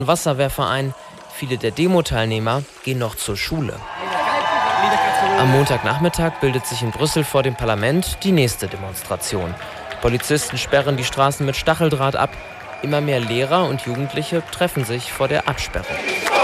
Wasserwehrverein. Viele der Demo-Teilnehmer gehen noch zur Schule. Am Montagnachmittag bildet sich in Brüssel vor dem Parlament die nächste Demonstration. Polizisten sperren die Straßen mit Stacheldraht ab. Immer mehr Lehrer und Jugendliche treffen sich vor der Absperrung.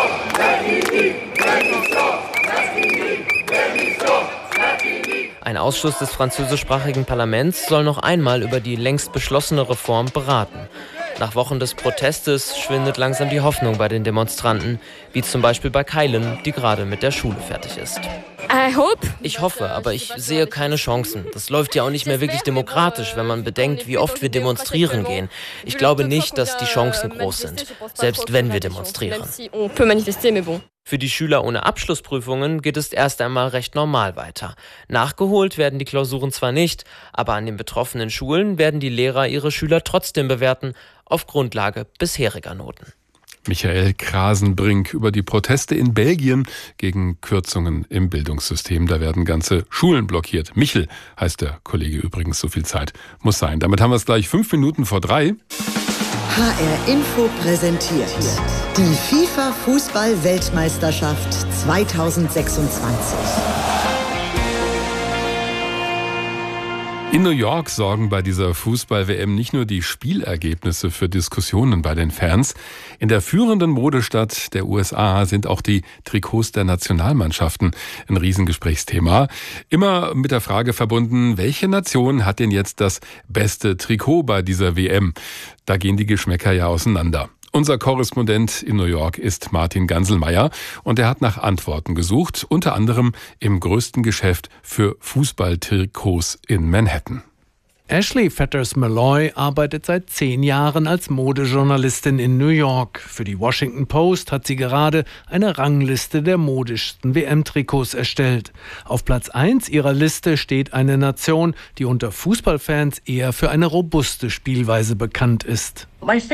Ein Ausschuss des französischsprachigen Parlaments soll noch einmal über die längst beschlossene Reform beraten. Nach Wochen des Protestes schwindet langsam die Hoffnung bei den Demonstranten, wie zum Beispiel bei Kylen, die gerade mit der Schule fertig ist. Ich hoffe, aber ich sehe keine Chancen. Das läuft ja auch nicht mehr wirklich demokratisch, wenn man bedenkt, wie oft wir demonstrieren gehen. Ich glaube nicht, dass die Chancen groß sind, selbst wenn wir demonstrieren. Für die Schüler ohne Abschlussprüfungen geht es erst einmal recht normal weiter. Nachgeholt werden die Klausuren zwar nicht, aber an den betroffenen Schulen werden die Lehrer ihre Schüler trotzdem bewerten, auf Grundlage bisheriger Noten. Michael Krasenbrink über die Proteste in Belgien gegen Kürzungen im Bildungssystem. Da werden ganze Schulen blockiert. Michel heißt der Kollege übrigens, so viel Zeit muss sein. Damit haben wir es gleich 2:05. HR Info präsentiert die FIFA-Fußball-Weltmeisterschaft 2026. In New York sorgen bei dieser Fußball-WM nicht nur die Spielergebnisse für Diskussionen bei den Fans. In der führenden Modestadt der USA sind auch die Trikots der Nationalmannschaften ein Riesengesprächsthema. Immer mit der Frage verbunden, welche Nation hat denn jetzt das beste Trikot bei dieser WM? Da gehen die Geschmäcker ja auseinander. Unser Korrespondent in New York ist Martin Ganselmeier und er hat nach Antworten gesucht, unter anderem im größten Geschäft für Fußballtrikots in Manhattan. Ashley Fetters-Malloy arbeitet seit 10 Jahren als Modejournalistin in New York. Für die Washington Post hat sie gerade eine Rangliste der modischsten WM-Trikots erstellt. Auf Platz 1 ihrer Liste steht eine Nation, die unter Fußballfans eher für eine robuste Spielweise bekannt ist.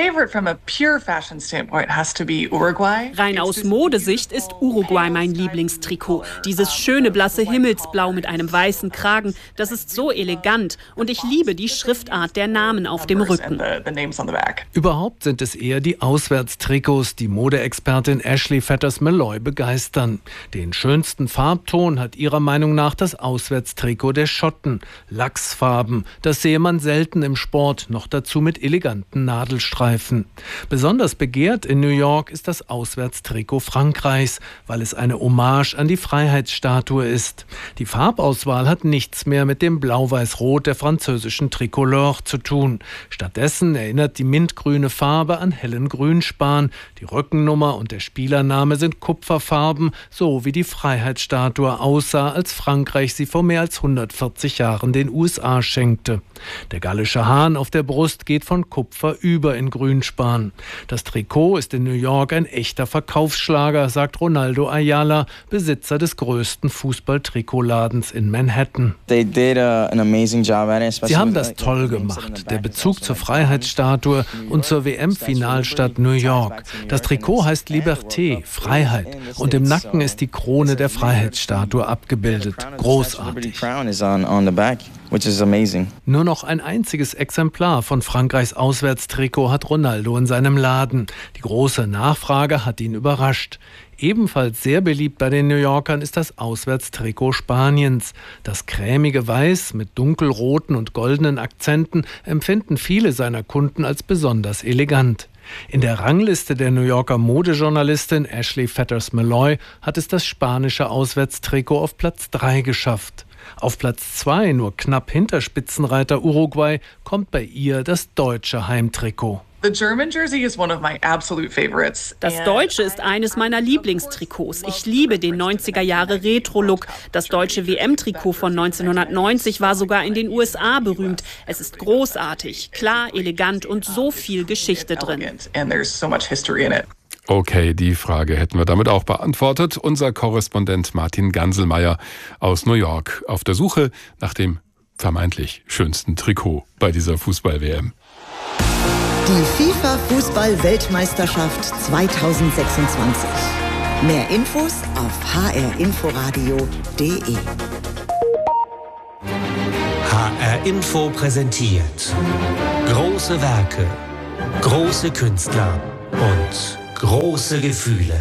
Rein aus Modesicht ist Uruguay mein Lieblingstrikot. Dieses schöne blasse Himmelsblau mit einem weißen Kragen, das ist so elegant und ich liebe die Schriftart der Namen auf dem Rücken. Überhaupt sind es eher die Auswärtstrikots, die Modeexpertin Ashley Fetters-Malloy begeistern. Den schönsten Farbton hat ihrer Meinung nach das Auswärtstrikot der Schotten. Lachsfarben, das sehe man selten im Sport, noch dazu mit eleganten Nadelstreifen. Besonders begehrt in New York ist das Auswärtstrikot Frankreichs, weil es eine Hommage an die Freiheitsstatue ist. Die Farbauswahl hat nichts mehr mit dem Blau-Weiß-Rot der französischen Tricolore zu tun. Stattdessen erinnert die mintgrüne Farbe an hellen Grünspan. Die Rückennummer und der Spielername sind Kupferfarben, so wie die Freiheitsstatue aussah, als Frankreich sie vor mehr als 140 Jahren den USA schenkte. Der gallische Hahn auf der Brust geht von Kupfer über in Grünspan. Das Trikot ist in New York ein echter Verkaufsschlager, sagt Ronaldo Ayala, Besitzer des größten Fußball-Trikotladens in Manhattan. Sie haben das toll gemacht. Der Bezug zur Freiheitsstatue und zur WM-Finalstadt New York. Das Trikot heißt Liberté, Freiheit. Und im Nacken ist die Krone der Freiheitsstatue abgebildet. Großartig. Nur noch ein einziges Exemplar von Frankreichs Auswärtstrikot hat Ronaldo in seinem Laden. Die große Nachfrage hat ihn überrascht. Ebenfalls sehr beliebt bei den New Yorkern ist das Auswärtstrikot Spaniens. Das cremige Weiß mit dunkelroten und goldenen Akzenten empfinden viele seiner Kunden als besonders elegant. In der Rangliste der New Yorker Modejournalistin Ashley Fetters-Malloy hat es das spanische Auswärtstrikot auf Platz 3 geschafft. Auf Platz 2, nur knapp hinter Spitzenreiter Uruguay, kommt bei ihr das deutsche Heimtrikot. Das Deutsche ist eines meiner Lieblingstrikots. Ich liebe den 90er-Jahre-Retro-Look. Das deutsche WM-Trikot von 1990 war sogar in den USA berühmt. Es ist großartig, klar, elegant und so viel Geschichte drin. Okay, die Frage hätten wir damit auch beantwortet. Unser Korrespondent Martin Ganselmeier aus New York auf der Suche nach dem vermeintlich schönsten Trikot bei dieser Fußball-WM. Die FIFA-Fußball-Weltmeisterschaft 2026. Mehr Infos auf hrinforadio.de. HR Info präsentiert große Werke, große Künstler und Große Gefühle.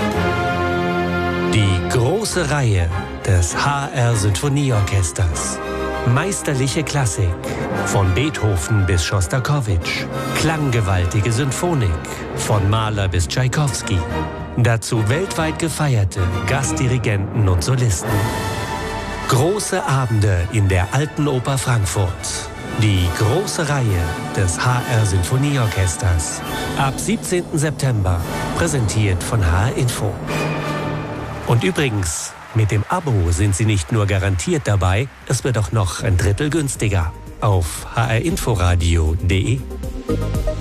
Die große Reihe des HR Sinfonieorchesters. Meisterliche Klassik, von Beethoven bis Schostakowitsch. Klanggewaltige Sinfonik, von Mahler bis Tschaikowski. Dazu weltweit gefeierte Gastdirigenten und Solisten. Große Abende in der Alten Oper Frankfurt. Die große Reihe des HR Sinfonieorchesters. Ab 17. September, präsentiert von HR Info. Und übrigens, mit dem Abo sind Sie nicht nur garantiert dabei, es wird auch noch ein Drittel günstiger. Auf hrinforadio.de.